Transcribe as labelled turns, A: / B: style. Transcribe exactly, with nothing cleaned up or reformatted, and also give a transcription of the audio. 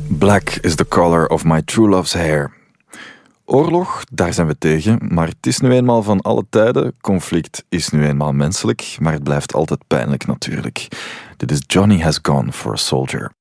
A: Black is the color of my true love's hair. Oorlog, daar zijn we tegen, maar het is nu eenmaal van alle tijden. Conflict is nu eenmaal menselijk, maar het blijft altijd pijnlijk natuurlijk. Dit is Johnny Has Gone for a Soldier.